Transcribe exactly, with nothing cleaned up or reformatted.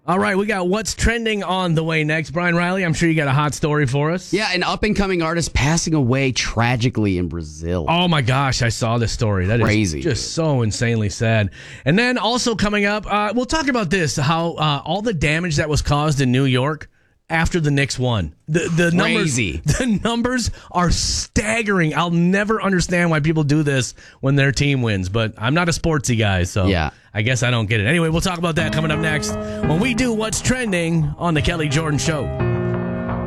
All right, we got what's trending on the way next. Brian Riley, I'm sure you got a hot story for us. Yeah, an up-and-coming artist passing away tragically in Brazil. Oh, my gosh, I saw this story. That Crazy. is just so insanely sad. And then also coming up, uh, we'll talk about this, how uh, all the damage that was caused in New York after the Knicks won. The, the numbers, Crazy. The numbers are staggering. I'll never understand why people do this when their team wins, but I'm not a sportsy guy, so Yeah. I guess I don't get it. Anyway, we'll talk about that coming up next when we do What's Trending on The Kelly Jordan Show.